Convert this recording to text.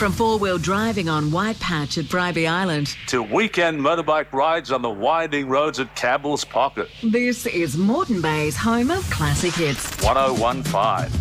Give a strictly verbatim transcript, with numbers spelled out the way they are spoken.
From four-wheel driving on White Patch at Bribie Island to weekend motorbike rides on the winding roads at Campbell's Pocket. This is Moreton Bay's home of classic hits. one oh one point five.